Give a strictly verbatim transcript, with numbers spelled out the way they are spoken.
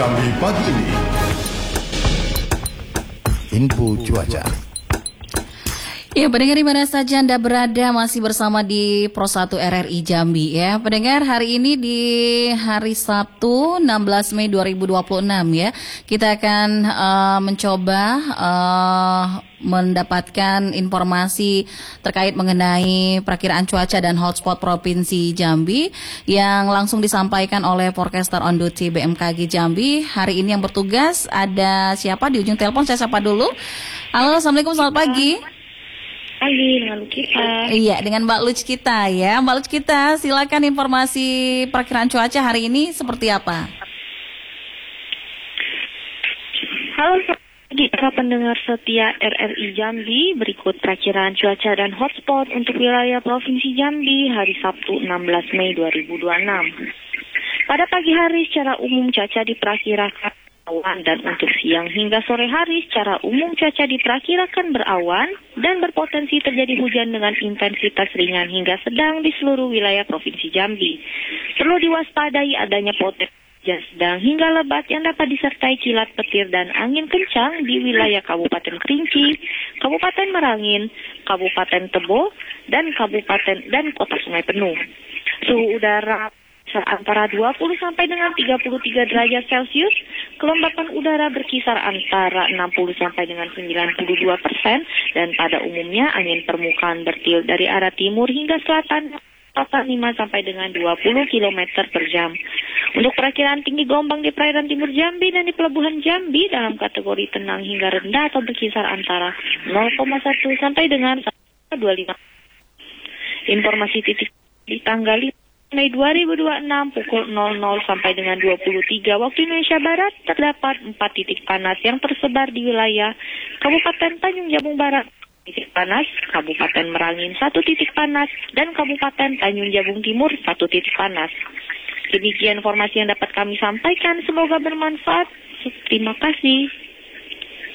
Jambi pagi ini. Info cuaca. Ya, pendengar di mana saja Anda berada, masih bersama di Pro satu R R I Jambi ya. Pendengar, hari ini di hari Sabtu enam belas Mei dua ribu dua puluh enam ya. Kita akan uh, mencoba uh, mendapatkan informasi terkait mengenai perakiraan cuaca dan hotspot Provinsi Jambi yang langsung disampaikan oleh Forecaster on Duty B M K G Jambi. Hari ini yang bertugas ada siapa di ujung telepon? Saya sapa dulu. Halo, Assalamualaikum, selamat pagi. Pagi dengan kita. Iya, dengan Mbak Luc kita ya. Mbak Luc kita, silakan informasi perakiraan cuaca hari ini seperti apa? Halo pagi para pendengar setia R R I Jambi. Berikut perakiraan cuaca dan hotspot untuk wilayah Provinsi Jambi hari Sabtu enam belas Mei dua ribu dua puluh enam. Pada pagi hari secara umum cuaca diperkirakan berawan, dan untuk siang hingga sore hari secara umum cuaca diperkirakan berawan dan berpotensi terjadi hujan dengan intensitas ringan hingga sedang di seluruh wilayah Provinsi Jambi. Perlu diwaspadai adanya potensi hujan sedang hingga lebat yang dapat disertai kilat petir dan angin kencang di wilayah Kabupaten Kerinci, Kabupaten Merangin, Kabupaten Tebo, dan Kabupaten dan Kota Sungai Penuh. Suhu udara antara dua puluh sampai dengan tiga puluh tiga derajat Celcius, kelembapan udara berkisar antara enam puluh sampai dengan sembilan puluh dua persen, dan pada umumnya angin permukaan bertiup dari arah timur hingga selatan kecepatan lima sampai dengan dua puluh kilometer per jam. Untuk perakiraan tinggi gelombang di perairan timur Jambi dan di pelabuhan Jambi dalam kategori tenang hingga rendah atau berkisar antara nol koma satu sampai dengan satu koma dua lima. Informasi titik di tanggal lima Mei dua ribu dua puluh enam pukul nol nol sampai dengan dua puluh tiga waktu Indonesia Barat terdapat empat titik panas yang tersebar di wilayah Kabupaten Tanjung Jabung Barat titik panas, Kabupaten Merangin satu titik panas, dan Kabupaten Tanjung Jabung Timur satu titik panas. Demikian informasi yang dapat kami sampaikan, semoga bermanfaat. Terima kasih.